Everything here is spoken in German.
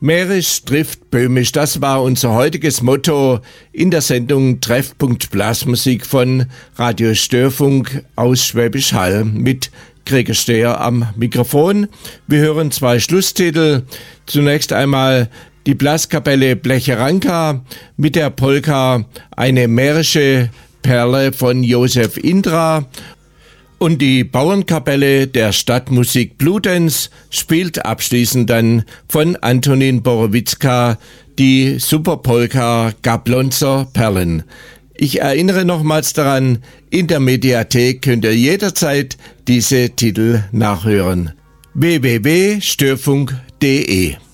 Mährisch trifft Böhmisch, das war unser heutiges Motto in der Sendung Treffpunkt Blasmusik von Radio Störfunk aus Schwäbisch Hall mit Gregor Steyer am Mikrofon. Wir hören 2 Schlusstitel. Zunächst einmal die Blaskapelle Blecheranka mit der Polka Eine mährische Perle von Josef Indra. Und die Bauernkapelle der Stadtmusik Bludenz spielt abschließend dann von Antonin Borowitzka die Superpolka Gablonzer Perlen. Ich erinnere nochmals daran, in der Mediathek könnt ihr jederzeit diese Titel nachhören. www.störfunk.de